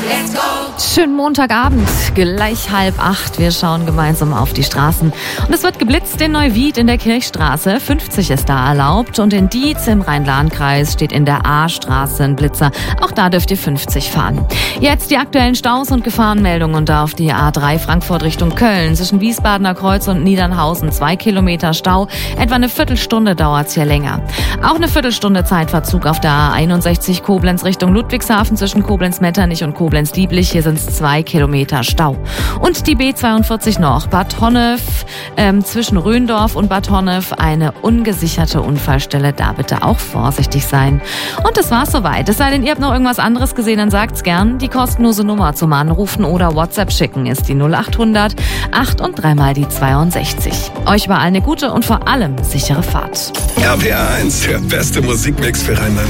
Let's go! Schönen Montagabend, gleich 7:30. Wir schauen gemeinsam auf die Straßen. Und es wird geblitzt in Neuwied in der Kirchstraße. 50 ist da erlaubt. Und in Dietz im Rhein-Lahn-Kreis steht in der A-Straße ein Blitzer. Auch da dürft ihr 50 fahren. Jetzt die aktuellen Staus und Gefahrenmeldungen. Und auf die A3 Frankfurt Richtung Köln. Zwischen Wiesbadener Kreuz und Niedernhausen 2 Kilometer Stau. Etwa eine Viertelstunde dauert es hier länger. Auch eine Viertelstunde Zeitverzug auf der A61 Koblenz Richtung Ludwigshafen zwischen Koblenz-Metternich und Koblenz-Dieblich. Hier sind es 2 Kilometer Stau. Und die B42 noch, Bad Honnef, zwischen Röndorf und Bad Honnef, eine ungesicherte Unfallstelle. Da bitte auch vorsichtig sein. Und das war's soweit. Es sei denn, ihr habt noch irgendwas anderes gesehen, dann sagt's gern. Die kostenlose Nummer zum Anrufen oder WhatsApp schicken ist die 0800 8 und 3 mal die 62. Euch überall eine gute und vor allem sichere Fahrt. RPR 1, der beste Musikmix für Rheinland.